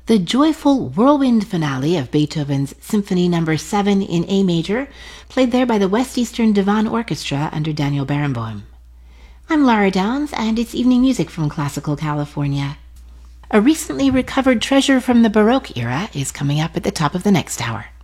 the joyful whirlwind finale of Beethoven's Symphony No. 7 in A major, played there by the West Eastern Divan Orchestra under Daniel Barenboim. I'm Lara Downs, and it's evening music from Classical California. A recently recovered treasure from the Baroque era is coming up at the top of the next hour.